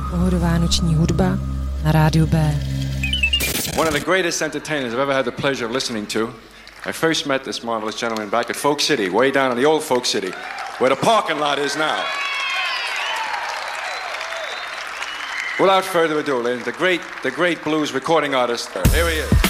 Vánoční hudba na rádiu B. One of the greatest entertainers I've ever had the pleasure of listening to. I first met this marvelous gentleman back at Folk City, way down in the old Folk City, where the parking lot is now. Without further ado, ladies, the great blues recording artist, here he is.